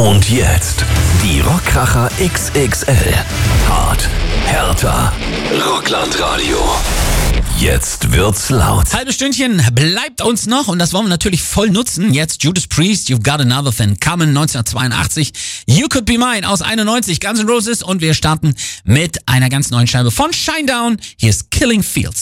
Und jetzt die Rockkracher XXL. Hart, härter, Rocklandradio. Jetzt wird's laut. Halbes Stündchen bleibt uns noch und das wollen wir natürlich voll nutzen. Jetzt Judas Priest, You've Got Another Thing Coming, 1982. You Could Be Mine aus 91, Guns N' Roses, und wir starten mit einer ganz neuen Scheibe von Shinedown. Hier ist Killing Fields.